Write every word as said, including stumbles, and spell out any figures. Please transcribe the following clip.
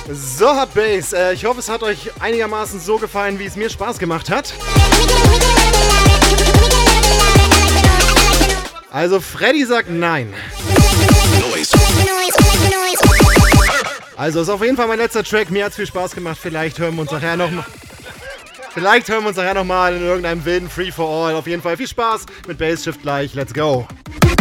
So, Hot Bass. Äh, ich hoffe, es hat euch einigermaßen so gefallen, wie es mir Spaß gemacht hat. Also, Freddy sagt nein. Also, ist auf jeden Fall mein letzter Track. Mir hat's viel Spaß gemacht. Vielleicht hören wir uns nachher noch mal. Vielleicht hören wir uns nachher noch mal in irgendeinem wilden Free for All. Auf jeden Fall viel Spaß mit Bass Shift gleich. Let's go.